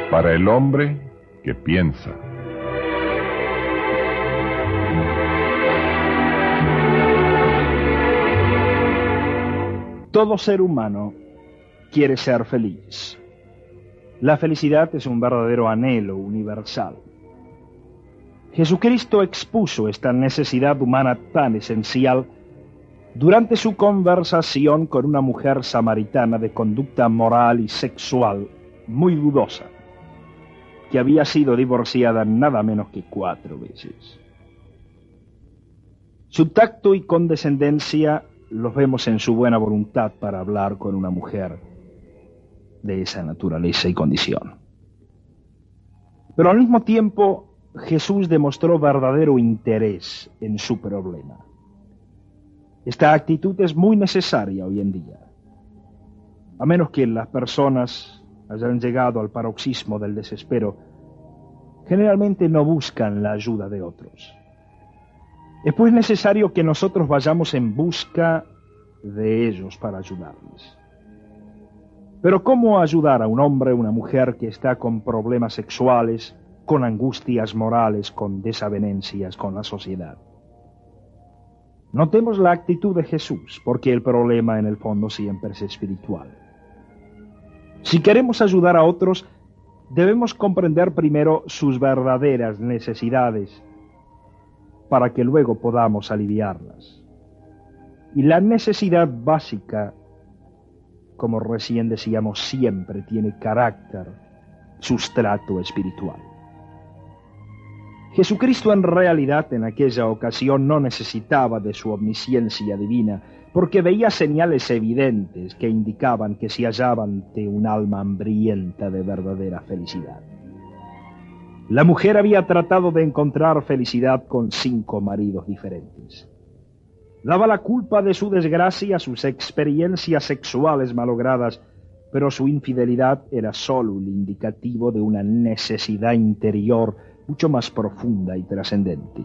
para el hombre que piensa. Todo ser humano quiere ser feliz. La felicidad es un verdadero anhelo universal. Jesucristo expuso esta necesidad humana tan esencial durante su conversación con una mujer samaritana de conducta moral y sexual muy dudosa, que había sido divorciada nada menos que 4 veces. Su tacto y condescendencia los vemos en su buena voluntad para hablar con una mujer de esa naturaleza y condición. Pero al mismo tiempo, Jesús demostró verdadero interés en su problema. Esta actitud es muy necesaria hoy en día, a menos que las personas hayan llegado al paroxismo del desespero. Generalmente no buscan la ayuda de otros. Es pues necesario que nosotros vayamos en busca de ellos para ayudarles. Pero ¿cómo ayudar a un hombre o una mujer que está con problemas sexuales, con angustias morales, con desavenencias con la sociedad? Notemos la actitud de Jesús, porque el problema en el fondo siempre es espiritual. Si queremos ayudar a otros, debemos comprender primero sus verdaderas necesidades, para que luego podamos aliviarlas. Y la necesidad básica, como recién decíamos, siempre tiene carácter, sustrato espiritual. Jesucristo en realidad en aquella ocasión no necesitaba de su omnisciencia divina, porque veía señales evidentes que indicaban que se hallaba ante un alma hambrienta de verdadera felicidad. La mujer había tratado de encontrar felicidad con 5 maridos diferentes. Daba la culpa de su desgracia a sus experiencias sexuales malogradas, pero su infidelidad era solo el indicativo de una necesidad interior mucho más profunda y trascendente.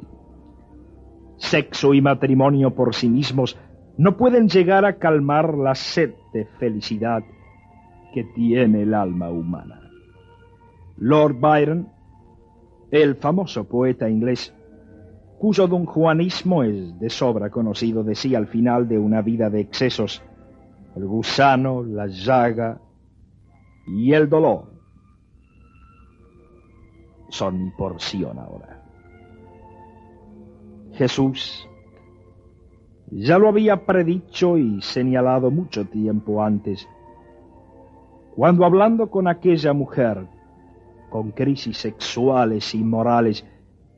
Sexo y matrimonio por sí mismos no pueden llegar a calmar la sed de felicidad que tiene el alma humana. Lord Byron, el famoso poeta inglés, cuyo donjuanismo es de sobra conocido, decía al final de una vida de excesos: el gusano, la llaga y el dolor son mi porción ahora. Jesús ya lo había predicho y señalado mucho tiempo antes, cuando hablando con aquella mujer con crisis sexuales y morales,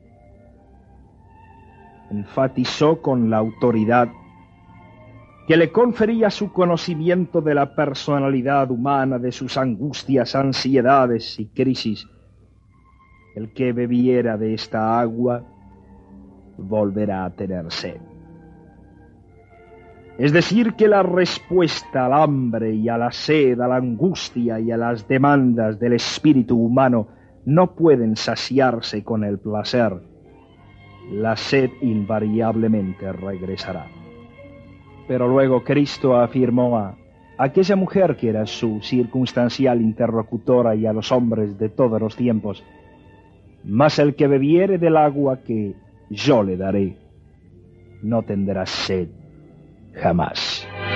enfatizó con la autoridad que le confería su conocimiento de la personalidad humana, de sus angustias, ansiedades y crisis: el que bebiera de esta agua volverá a tener sed. Es decir, que la respuesta al hambre y a la sed, a la angustia y a las demandas del espíritu humano no pueden saciarse con el placer. La sed invariablemente regresará. Pero luego Cristo afirmó a aquella mujer que era su circunstancial interlocutora y a los hombres de todos los tiempos: mas el que bebiere del agua que yo le daré no tendrá sed jamás.